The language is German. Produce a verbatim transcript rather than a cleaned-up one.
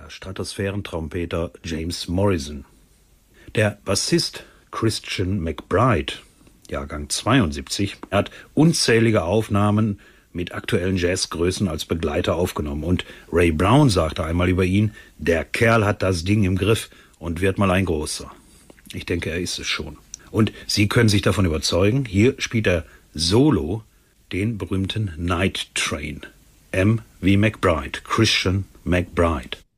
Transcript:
der Stratosphärentrompeter James Morrison. Der Bassist Christian McBride, Jahrgang zweiundsiebzig, hat unzählige Aufnahmen mit aktuellen Jazzgrößen als Begleiter aufgenommen. Und Ray Brown sagte einmal über ihn, der Kerl hat das Ding im Griff und wird mal ein großer. Ich denke, er ist es schon. Und Sie können sich davon überzeugen, hier spielt er solo den berühmten Night Train. M wie McBride, Christian McBride.